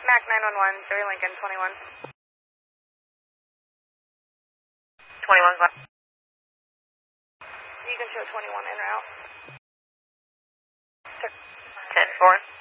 Mac 911, Surrey Lincoln 21. 21's left. You can show 21 en route. 10-4.